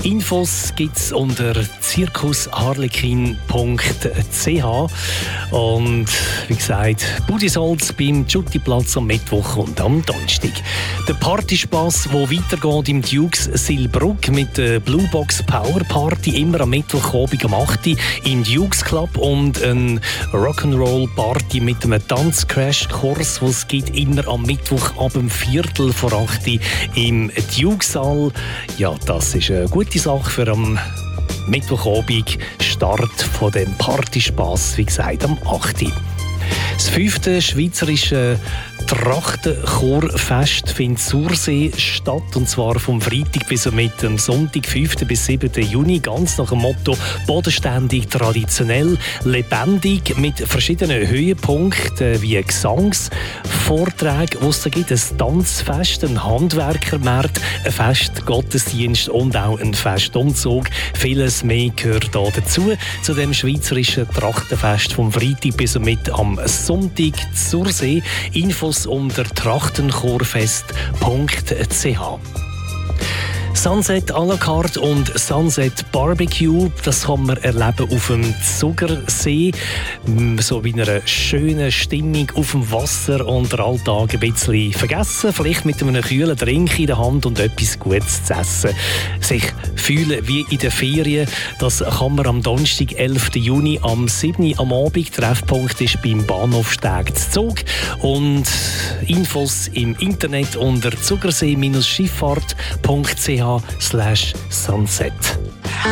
Infos gibt es unter circusharlekin.ch. Und wie gesagt, Budisolz beim Giuttiplatz am Mittwoch und am Donnerstag. Der Partyspass, der weitergeht im Dukes Silbruck mit der Blue Box Power Party, immer am Mittwochabend am 8. im Dukes Club, und eine Rock'n'Roll Party mit einem Tanz-Crash-Kurs, den es gibt, immer am Mittwoch ab dem 7:45 im Dukes-Saal. Ja, das ist eine gute Sache für am Mittwochabend, Start von dem Partyspass, wie gesagt, am 8. Das 5. schweizerische Trachtenchorfest findet Sursee statt, und zwar vom Freitag bis mit dem Sonntag, 5. bis 7. Juni, ganz nach dem Motto bodenständig, traditionell, lebendig, mit verschiedenen Höhepunkten wie Gesangsvorträge, wo es da gibt, ein Tanzfest, ein Handwerkermarkt, ein Fest, Gottesdienst und auch ein Festumzug. Vieles mehr gehört da dazu, zu dem schweizerischen Trachtenfest vom Freitag bis mit am Sonntag Sursee. Infos unter trachtenchorfest.ch. Sunset à la carte und Sunset Barbecue, das kann man erleben auf dem Zugersee. So wie einer schönen Stimmung auf dem Wasser und den Alltag ein bisschen vergessen. Vielleicht mit einem kühlen Drink in der Hand und etwas Gutes zu essen. Sich fühlen wie in den Ferien, das kann man am Donnerstag, 11. Juni, am 7. am Abend. Treffpunkt ist beim Bahnhofsteg Zug. Und Infos im Internet unter zugersee-schifffahrt.ch/sunset.